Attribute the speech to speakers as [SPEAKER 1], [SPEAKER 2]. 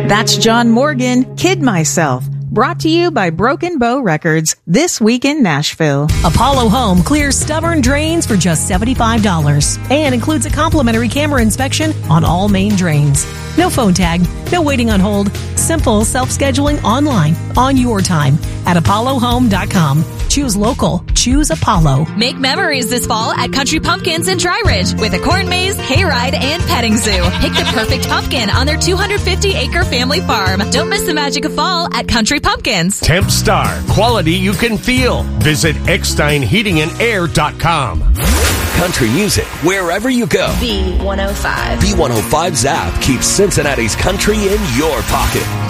[SPEAKER 1] That's John Morgan, Kid Myself. Brought to you by Broken Bow Records, this week in Nashville.
[SPEAKER 2] Apollo Home clears stubborn drains for just $75 and includes a complimentary camera inspection on all main drains. No phone tag, no waiting on hold. Simple self-scheduling online on your time at apollohome.com. Choose local. Choose Apollo.
[SPEAKER 3] Make memories this fall at Country Pumpkins in Dry Ridge with a corn maze, hayride, and petting zoo. Pick the perfect pumpkin on their 250-acre family farm. Don't miss the magic of fall at Country Pumpkins.
[SPEAKER 4] Tempstar, quality you can feel. Visit ecksteinheatingandair.com.
[SPEAKER 5] Country music wherever you go.
[SPEAKER 6] B105.
[SPEAKER 5] B105 Zap keeps Cincinnati's country in your pocket.